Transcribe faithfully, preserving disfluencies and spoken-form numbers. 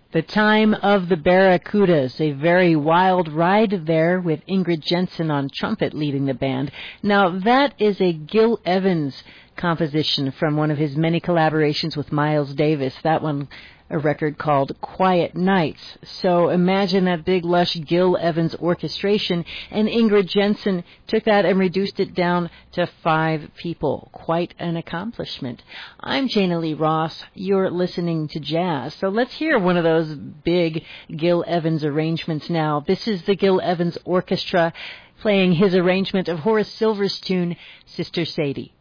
The Time of the Barracudas, a very wild ride there with Ingrid Jensen on trumpet leading the band. Now, that is a Gil Evans composition from one of his many collaborations with Miles Davis. That one, a record called Quiet Nights. So imagine that big, lush Gil Evans orchestration, and Ingrid Jensen took that and reduced it down to five people. Quite an accomplishment. I'm Jana Lee Ross. You're listening to jazz. So let's hear one of those big Gil Evans arrangements now. This is the Gil Evans Orchestra playing his arrangement of Horace Silver's tune, Sister Sadie.